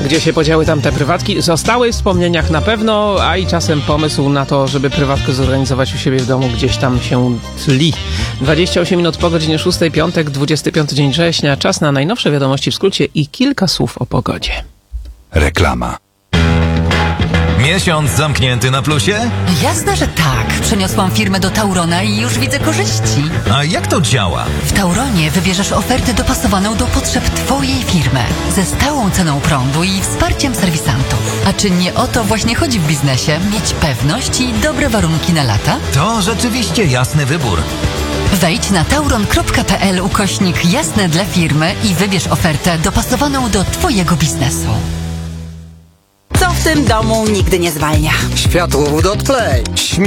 Gdzie się podziały tamte prywatki? Zostały w wspomnieniach na pewno, a i czasem pomysł na to, żeby prywatkę zorganizować u siebie w domu gdzieś tam się tli. 28 minut po godzinie 6, piątek, 25 dzień września. Czas na najnowsze wiadomości w skrócie i kilka słów o pogodzie. Reklama. Miesiąc zamknięty na plusie? Jasne, że tak. Przeniosłam firmę do Taurona i już widzę korzyści. A jak to działa? W Tauronie wybierzesz ofertę dopasowaną do potrzeb Twojej firmy, ze stałą ceną prądu i wsparciem serwisantów. A czy nie o to właśnie chodzi w biznesie? Mieć pewność i dobre warunki na lata? To rzeczywiście jasny wybór. Wejdź na tauron.pl/jasne dla firmy i wybierz ofertę dopasowaną do Twojego biznesu. Co w tym domu nigdy nie zwalnia? Światłowód od Play.